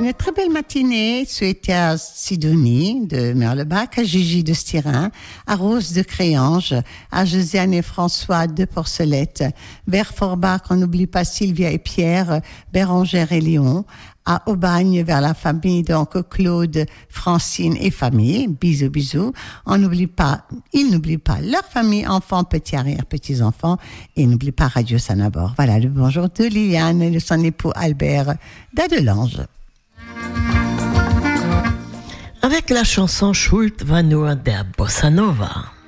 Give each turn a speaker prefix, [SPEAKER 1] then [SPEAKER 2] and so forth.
[SPEAKER 1] Une très belle matinée souhaitée à Sidonie de Merlebach, à Gigi de Styrin, à Rose de Créange, à Josiane et François de Porcelette, vers Forbach, on n'oublie pas Sylvia et Pierre, Bérangère et Léon, à Aubagne vers la famille, donc Claude, Francine et famille. Bisous, bisous. Ils n'oublient pas leur famille, enfants, petits arrière, petits-enfants, et n'oublient pas Radio Sanabor. Voilà le bonjour de Liliane et de son époux Albert d'Adelange.
[SPEAKER 2] Avec la chanson Schult va nur der Bossa Nova.